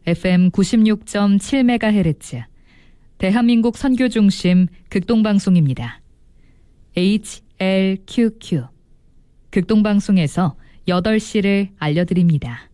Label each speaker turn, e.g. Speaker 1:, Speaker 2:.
Speaker 1: FM 96.7MHz 대한민국 선교중심 극동방송입니다. HLQQ 극동방송에서 8시를 알려드립니다.